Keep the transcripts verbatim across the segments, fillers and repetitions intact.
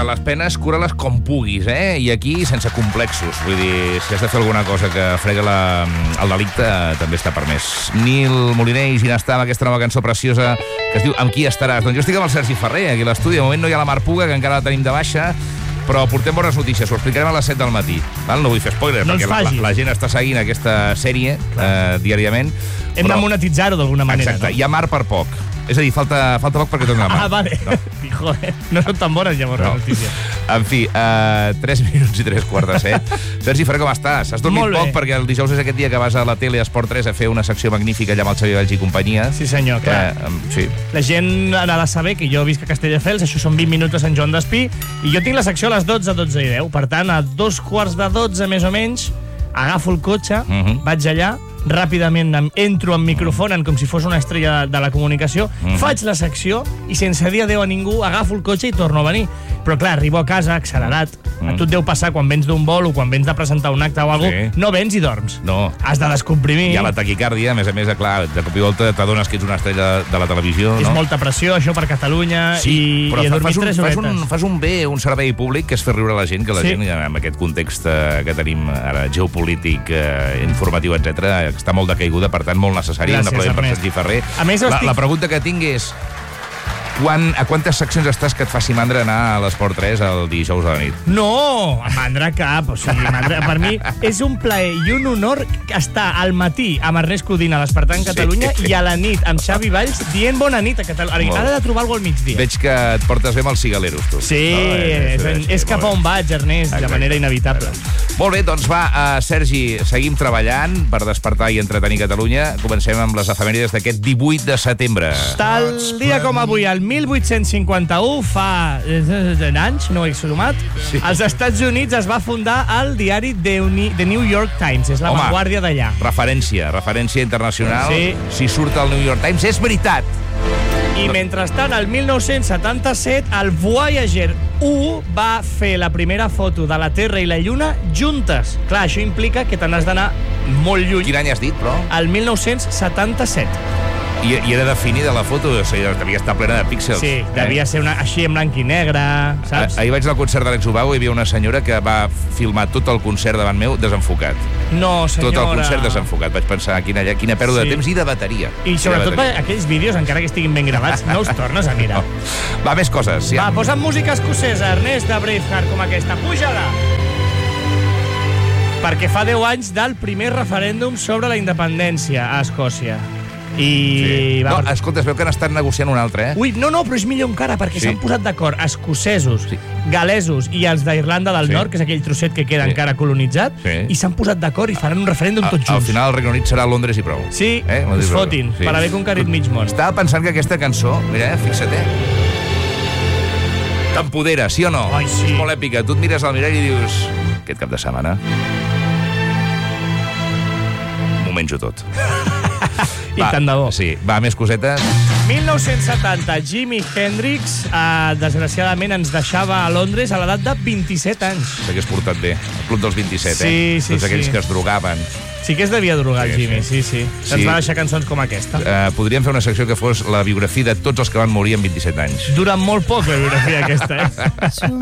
cosa, les penes cura-les com puguis, eh? I aquí sense complexos. Vull dir, si has de fer alguna cosa que frega la, el delicte, també està permès. Nil Moliner i Ginestar amb aquesta nova cançó preciosa que es diu Amb qui estaràs? Doncs jo estic amb el Sergi Ferrer, aquí a l'estudi. De moment no hi ha la Mar Puga, que encara la tenim de baixa, però portem bones notícies, ho explicarem a les set del matí. Val? No vull fer spoiler, no perquè la, la, la gent està seguint aquesta sèrie eh, diàriament. Hem però... de monetitzar-ho d'alguna manera. Exacte, no? Hi ha mar per poc. És a dir, falta, falta poc perquè torni la mar. Ah, vale. No, Joder, no són tan bones, llavors, no. La notícia. En fi, uh, tres minuts i tres quarts de set. Sergi Ferrer, com estàs? Has dormit poc perquè el dijous és aquest dia que vas a la tele a Esport tres a fer una secció magnífica allà amb el Xavier Valls i companyia. Sí, senyor, clar. Eh, um, sí. La gent ha de saber que jo visc a Castelldefels, això són vint minuts a Sant Joan d'Espí, i jo tinc la secció a les dotze, dotze i deu. Per tant, a dos quarts de dotze, més o menys, agafo el cotxe, uh-huh. vaig allà, ràpidament entro amb micròfon com si fos una estrella de la comunicació, mm. faig la secció i sense dir adéu a ningú agafo el cotxe i torno a venir. Però clar, arribo a casa accelerat. Mm. A tu et deu passar quan vens d'un vol o quan vens de presentar un acte o alguna cosa, sí. No vens i dorms. No. Has de descomprimir. Hi ha la taquicàrdia, a més a més, clar, de cop i volta t'adones que ets una estrella de la televisió. És no? molta pressió, això, per Catalunya, sí, i, però i he dormit fas un, tres fas horetes. Un, fas un bé, un servei públic, que és fer riure la gent, que la sí. gent, amb aquest context que tenim ara, geopolític, eh, informatiu, etcètera, està molt decaiguda, per tant, molt necessari. Gràcies, un aplaudiment per Ernest. Sergi Ferrer. A més, la, estic... la pregunta que tinc és quan, a quantes seccions estàs que et faci mandra anar a l'Esport tres el dijous a la nit? No, mandra cap. O sigui, mandra, per mi és un plaer i un honor estar al matí amb Ernest Codina a l'Espertar en Catalunya sí. i a la nit amb Xavi Valls dient bona nit a Catalunya. Ara he de trobar alguna al migdia. Veig que et portes bé amb els cigaleros, tu. Sí, no, és, és, és, és cap a on vaig, Ernest, exacte, de manera inevitable. Exacte. Molt bé, doncs va, uh, Sergi, seguim treballant per despertar i entretenir Catalunya. Comencem amb les efemèrides d'aquest divuit de setembre. Tal dia com avui, el mil vuit-cents cinquanta-u, fa anys, no ho he sumat, sí. Als Estats Units es va fundar el diari The New York Times. És la vanguardia d'allà. Referència, referència internacional. Sí. Si surt al New York Times, és veritat. I mentrestant, el mil nou-cents setanta-set, el Voyager u va fer la primera foto de la Terra i la Lluna juntes. Clar, això implica que te n'has d'anar molt lluny. Quin any has dit, però? El mil nou-cents setanta-set. I, I era definida la foto, o sigui, devia estar plena de píxels. Sí, devia eh? ser una, així en blanc i negre, saps? Ahir vaig al concert d'Àlex Ubago i hi havia una senyora que va filmar tot el concert davant meu desenfocat. No, senyora. Tot el concert desenfocat. Vaig pensar, quina, quina pèrdua sí. de temps i de bateria. I sobretot bateria. Aquells vídeos, encara que estiguin ben gravats, no els tornes a mirar. No. Va, més coses. Sí. Va, posa'm música escocesa, Ernest, de Braveheart, com aquesta. Puja-la! Perquè fa deu anys del primer referèndum sobre la independència a Escòcia. I... Sí. Va, no, escolta, es veu que han estat negociant un altre, eh? Ui, no, no, però és millor encara, perquè s'han sí. posat d'acord escocesos, sí. galesos i els d'Irlanda del sí. Nord, que és aquell trosset que queda sí. encara colonitzat, sí. i s'han posat d'acord i faran un referèndum tots junts. Al final el Regne Unit serà Londres i prou. Sí, eh? es fotin, sí. per haver conquerit mig món. Estava pensant que aquesta cançó, mira, eh, fixa't, eh? T'empodera, sí o no? Ai, sí. És molt èpica. Tu et mires al mirall i dius, aquest cap de setmana m'ho menjo tot. I va, tant de bo. Sí, va, més cosetes. mil nou-cents setanta, Jimi Hendrix, eh, desgraciadament, ens deixava a Londres a l'edat de vint-i-set anys. S'hagués portat bé, el club dels vint-i-set, sí, eh? Sí, Tots aquells sí. que es drogaven. Sí que es devia drogar, sí, el Jimi, sí, sí. sí. Ens va deixar cançons com aquesta. Uh, podríem fer una secció que fos la biografia de tots els que van morir amb vint-i-set anys. Dura molt poc, la biografia aquesta, eh?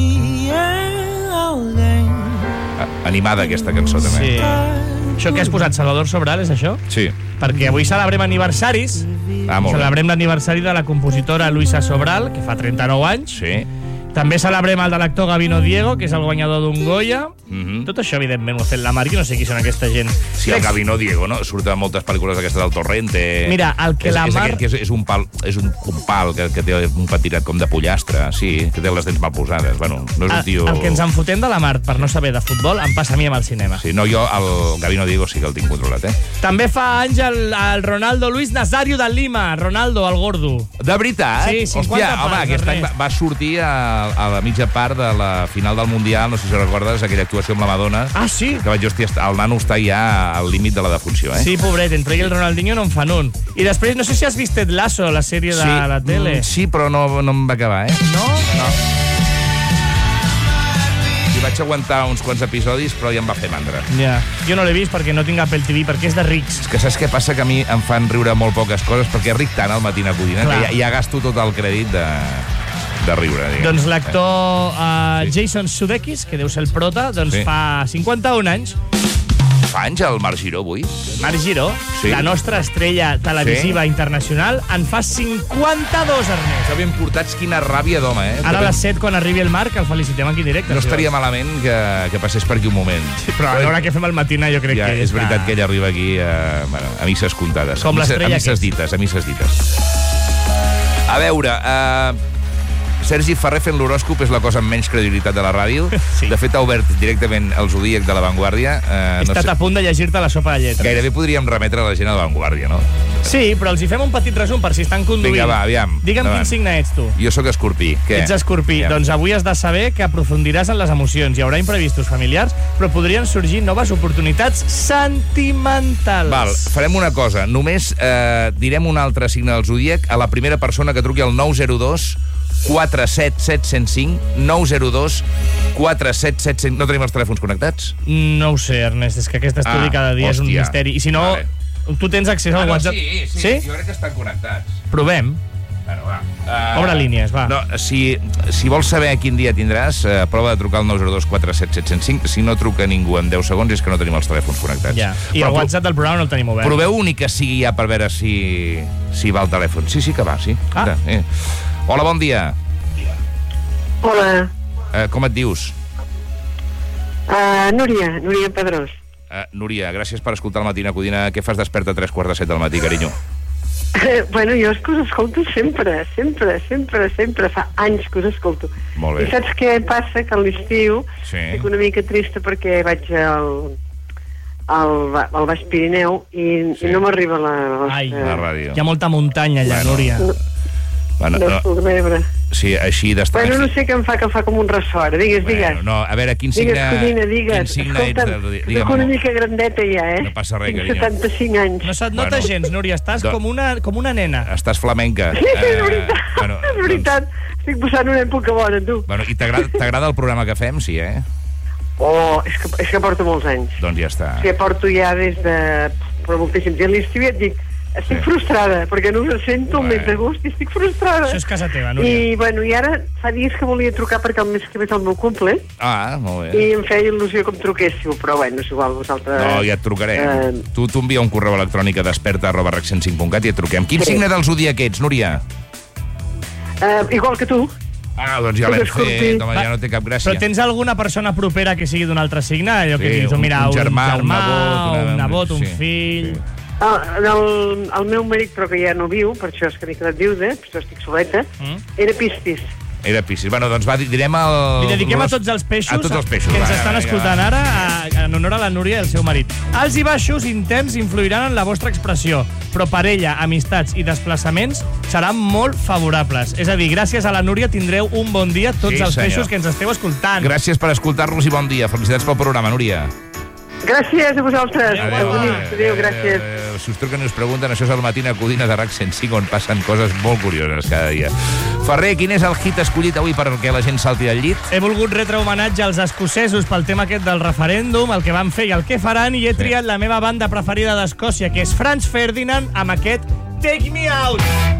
Animada, aquesta cançó, també. Sí. Això que has posat, Salvador Sobral, és això? Sí. Perquè avui celebrem aniversaris. Ah, molt celebrem l'aniversari de la compositora Luisa Sobral, que fa trenta-nou anys. Sí. També celebrem el de l'actor Gabino Diego, que és el guanyador d'un Goya. Mm-hmm. Tot això, evidentment, ho ha fet la Marc, no sé qui són aquesta gent. Sí, el Gabino Diego, no? Surt a moltes pel·lícules d'aquestes del Torrente. Mira, el que és, la és Marc... És, és un pal, és un, un pal que, que té un patirat com de pollastre, sí, que té les dents mal posades. Bueno, no és un tio... El, el que ens en fotem de la Marc per no saber de futbol em passa a mi amb el cinema. Sí, no, jo el Gabino Diego sí que el tinc controlat, eh? També fa anys el, el Ronaldo Luis Nazario de Lima, Ronaldo, el gordo. De veritat? Sí, cinquanta Hòstia, home, aquest any va, va sortir a, a la mitja part de la final del Mundial, no sé si recordes, aquella actuació amb la Madonna. Ah, sí? Que vaig dir, hòstia, el nano està ja al límit de la defunció, eh? Sí, pobret, entre ell i el Ronaldinho no en fan un. I després, no sé si has vist Ted Lasso, la sèrie de sí, la tele. Sí, però no, no em va acabar, eh? No? No. I vaig aguantar uns quants episodis, però ja em va fer mandra. Ja, jo no l'he vist perquè no tinc Apple T V, perquè és de rics. És que saps què passa? Que a mi em fan riure molt poques coses, perquè ric tant al Matina Codina, que ja, ja gasto tot el crèdit de... de riure, diguem. Doncs l'actor uh, Sí. Jason Sudeikis, que deu ser el prota, doncs Sí. fa cinquanta-un anys. Fa anys el Marc Giró, avui? Marc Giró, Sí. la nostra estrella televisiva Sí. internacional, en fa cinquanta-dos, Ernest. Que ben portats, quina ràbia d'home, eh? Ara a les set, quan arribi el Marc, el felicitem aquí en directe. No si estaria vols. malament que, que passés per aquí un moment. Sí, però a l'hora que fem al matina jo crec ja, que és està- veritat que ell arriba aquí eh, bueno, a misses comptades. Com a misses, l'estrella a misses que és. dites, a misses dites. A veure, eh, Sergi Ferrer fent l'horòscop és la cosa amb menys credibilitat de la ràdio. Sí. De fet, ha obert directament el Zodíac de La Vanguardia. Eh, He estat a punt de llegir-te la sopa de lletres. Gairebé podríem remetre a la gent a La Vanguardia, no? Sí, però els hi fem un petit resum per si estan conduint. Vinga, va, aviam. Digue'm Endavant. quin signe ets tu. Jo sóc escorpí. Què? Ets escorpí. Ja. Doncs avui has de saber que aprofundiràs en les emocions. Hi haurà imprevistos familiars, però podrien sorgir noves oportunitats sentimentals. Val, farem una cosa. Només eh, direm un altre signe del Zodíac a la primera persona que truqui al nou zero dos quatre set set zero cinc, nou zero dos quatre set set zero cinc. No tenim els telèfons connectats? No ho sé, Ernest, és que aquest estudi Ah, cada dia és un hòstia. misteri. I si no, Vale. tu tens accés al WhatsApp. sí, sí, sí? jo crec que estan connectats. Provem. Bueno, va. Uh, Obre línies, va. No, si, si vols saber quin dia tindràs, uh, prova de trucar al nou zero dos quatre set set zero cinc. Si no truca ningú en deu segons és que no tenim els telèfons connectats. Ja. I Però el WhatsApp del programa no el tenim obert. Proveu ni que sigui ja per veure si, si va el telèfon. Sí, sí que va, sí. Ah. Mira, eh. Hola, bon dia. Hola, Uh, com et dius? uh, Núria, Núria Pedrós. Uh, Núria, gràcies per escoltar el Matina Codina. Què fas desperta a tres quarts de set del matí, carinyo? Bueno, jo és que us escolto sempre, sempre, sempre, sempre, fa anys que us escolto. Molt bé. I saps què passa? Que a l'estiu Sí. estic una mica trista perquè vaig al, al, Ba- al Baix Pirineu i, Sí. i no m'arriba la, la, Ai, La ràdio. hi ha molta muntanya allà, Bueno. Núria. Bueno, no, no, no. l'Ebre. sí, així d'estar... Bueno, no sé què em fa, que em fa com un ressort. Digues, digues. Bueno, no, a veure, quin signe... Digues, codina, Quin digues. signe ets? Escolta'm, del- soc Digue'm, una mica grandeta ja, eh? No passa res, Tinc carinyo. setanta-cinc anys. No se't nota Bueno. gens, Núria. Estàs Do- com una, com una nena. Estàs flamenca. Sí, és Eh, veritat, bueno, és veritat. Estic passant una època bona, tu. Doncs, bueno, I t'agrada t'agrada el programa que fem, sí, eh? Oh, és que, és que porto molts anys. Doncs ja està. O sigui, porto ja des de... però moltíssims. I a l'estiu ja et dic, estic Sí. frustrada, perquè no us sento el mes Bueno. d'agost i estic frustrada. Això és casa teva, Núria. I, bueno, i ara fa dies que volia trucar perquè el mes que ve és el meu cumple Ah, molt i bé. em feia il·lusió que em truquéssiu, però bueno, és igual, vosaltres... No, ja et trucarem. Eh, Tu tu envia un correu electrònic a desperta arroba rec cent cinc punt cat i et truquem. Quin Sí. signe del Zodíac ets, Núria? eh, igual que tu. Ah, doncs ja Soc l'hem escorpí. fet, home, Va, ja no té cap gràcia. Però tens alguna persona propera que sigui d'un altre signe? Allò que Sí, dius, oh, un- mira, un germà, un nebot, una- un nebot, un sí, fill... sí. El, el, el meu marit, però que ja no viu, per això és que m'he quedat viuda, per això estic soleta, Mm. era Piscis. Era Piscis. Bueno, doncs va, direm el... Li dediquem a tots els peixos, A tots els peixos. que ens va, estan va, escoltant va. ara a, en honor a la Núria i el seu marit. Alts i baixos interns influiran en la vostra expressió, però parella, amistats i desplaçaments seran molt favorables. És a dir, gràcies a la Núria tindreu un bon dia tots Sí, els senyor. peixos que ens esteu escoltant. Gràcies per escoltar-nos i bon dia. Felicitats pel programa, Núria. Gràcies a vosaltres. Adéu, Adéu, adéu. adéu, gràcies. adéu. Si us truquen i us pregunten, això és el Matina Codina de RAC cent cinc, on passen coses molt curioses cada dia. Ferrer, quin és el hit escollit avui perquè la gent salti del llit? He volgut retre homenatge als escocesos pel tema aquest del referèndum, el que van fer i el que faran, i he triat la meva banda preferida d'Escòcia, que és Franz Ferdinand, amb aquest Take Me Out.